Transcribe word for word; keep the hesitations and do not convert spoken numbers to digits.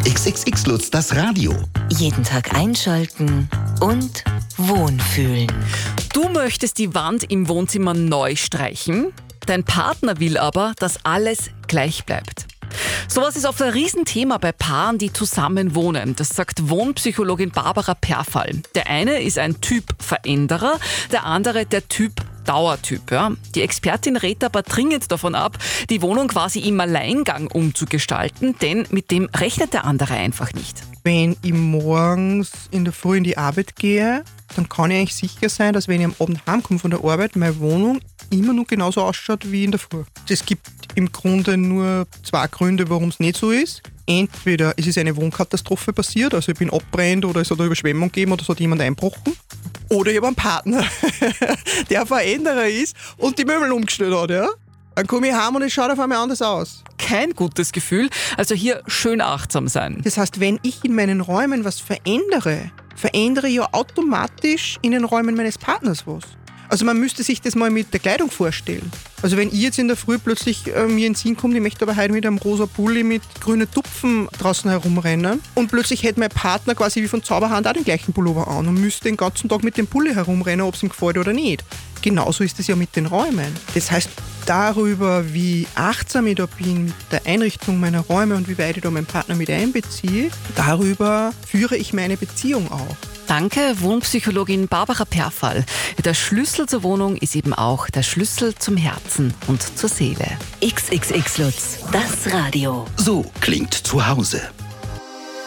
X X X Lutz, das Radio. Jeden Tag einschalten und wohnfühlen. Du möchtest die Wand im Wohnzimmer neu streichen, dein Partner will aber, dass alles gleich bleibt. Sowas ist oft ein Riesenthema bei Paaren, die zusammen wohnen. Das sagt Wohnpsychologin Barbara Perfall. Der eine ist ein Typ Veränderer, der andere der Typ Dauertyp. Ja. Die Expertin rät aber dringend davon ab, die Wohnung quasi im Alleingang umzugestalten, denn mit dem rechnet der andere einfach nicht. Wenn ich morgens in der Früh in die Arbeit gehe, dann kann ich eigentlich sicher sein, dass wenn ich am Abend heimkomme von der Arbeit, meine Wohnung immer noch genauso ausschaut wie in der Früh. Es gibt im Grunde nur zwei Gründe, warum es nicht so ist. Entweder es ist eine Wohnkatastrophe passiert, also ich bin abbrennt oder es hat eine Überschwemmung gegeben oder es hat jemand einbrochen. Oder ich habe einen Partner, der ein Veränderer ist und die Möbel umgestellt hat. Ja? Dann komme ich heim und es schaut auf einmal anders aus. Kein gutes Gefühl, also hier schön achtsam sein. Das heißt, wenn ich in meinen Räumen was verändere, verändere ich ja automatisch in den Räumen meines Partners was. Also man müsste sich das mal mit der Kleidung vorstellen. Also wenn ich jetzt in der Früh plötzlich äh, mir in den Sinn kommt, ich möchte aber heute mit einem rosa Pulli mit grünen Tupfen draußen herumrennen und plötzlich hätte mein Partner quasi wie von Zauberhand auch den gleichen Pullover an und müsste den ganzen Tag mit dem Pulli herumrennen, ob es ihm gefällt oder nicht. Genauso ist es ja mit den Räumen. Das heißt, darüber, wie achtsam ich da bin mit der Einrichtung meiner Räume und wie weit ich da meinen Partner mit einbeziehe, darüber führe ich meine Beziehung auch. Danke, Wohnpsychologin Barbara Perfall. Der Schlüssel zur Wohnung ist eben auch der Schlüssel zum Herzen und zur Seele. X X X Lutz, das Radio. So klingt zu Hause.